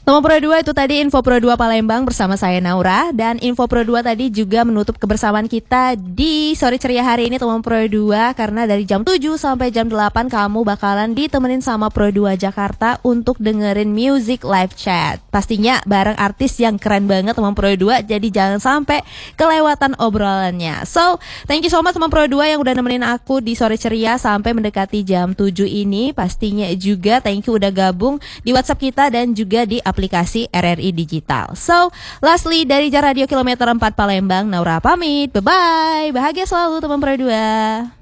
Teman Pro 2 itu tadi Info Pro 2 Palembang bersama saya Naura. Dan Info Pro 2 tadi juga menutup kebersamaan kita di Sore Ceria hari ini teman Pro 2. Karena dari jam 7 sampai jam 8 kamu bakalan ditemenin sama Pro 2 Jakarta untuk dengerin music live chat. Pastinya bareng artis yang keren banget teman Pro 2. Jadi jangan sampai kelewatan obrolannya. So, thank you so much teman Pro 2 yang udah nemenin aku di Sore Ceria sampai mendekati jam 7 ini. Pastinya juga thank you udah gabung di WhatsApp kita dan juga di aplikasi RRI Digital. So, lastly dari Jar Radio Kilometer 4 Palembang, Naura pamit. Bye-bye. Bahagia selalu teman Pro 2.